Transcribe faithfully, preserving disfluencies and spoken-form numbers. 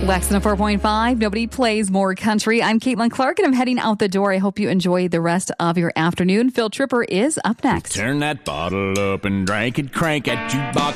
Wax on a four point five. Nobody plays more country. I'm Caitlin Clark, and I'm heading out the door. I hope you enjoy the rest of your afternoon. Phil Tripper is up next. Turn that bottle up and drink it, crank at jukebox.